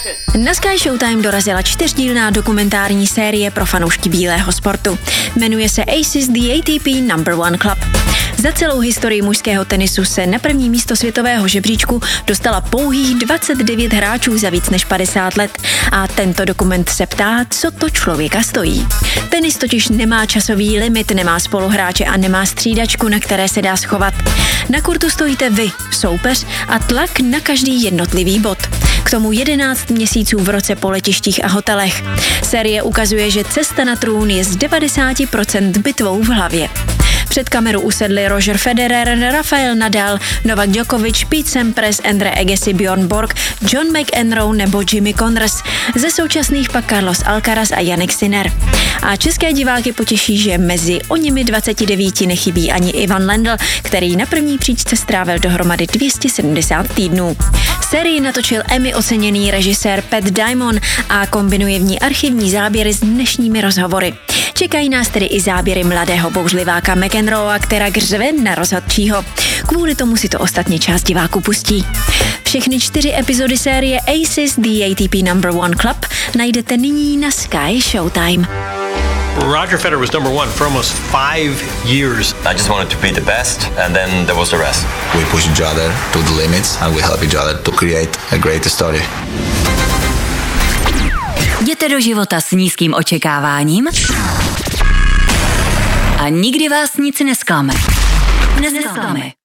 Na Sky Showtime dorazila 4dílná dokumentární série pro fanoušky bílého sportu. Jmenuje se Aces the ATP Number One Club. Za celou historii mužského tenisu se na první místo světového žebříčku dostala pouhých 29 hráčů za víc než 50 let a tento dokument se ptá, co to člověka stojí. Tenis totiž nemá časový limit, nemá spoluhráče a nemá střídačku, na které se dá schovat. Na kurtu stojíte vy, soupeř, a tlak na každý jednotlivý bod. K tomu 11 měsíců v roce po letištích a hotelech. Série ukazuje, že cesta na trůn je z 90% bitvou v hlavě. Před kameru usedli Roger Federer, Rafael Nadal, Novak Djokovic, Pete Sampras, Andre Agassi, Bjorn Borg, John McEnroe nebo Jimmy Connors. Ze současných pak Carlos Alcaraz a Jannik Sinner. A české diváky potěší, že mezi oněmi 29 nechybí ani Ivan Lendl, který na první příčce strávil dohromady 270 týdnů. Sérii natočil Emmy oceněný režisér Pat Damon a kombinuje v ní archivní záběry s dnešními rozhovory. Čekají nás tedy i záběry mladého bouřliváka McEnroea, která řve na rozhodčího. Kvůli tomu si to ostatně část diváků pustí. Všechny 4 epizody série Aces the ATP Number One Club najdete nyní na Sky Showtime. Roger Federer was number one for almost 5 years. I just wanted to be the best, and then there was the rest. We push each other to the limits, and we help each other to create a great story. Jděte do života s nízkým očekáváním a nikdy vás nic nesklame.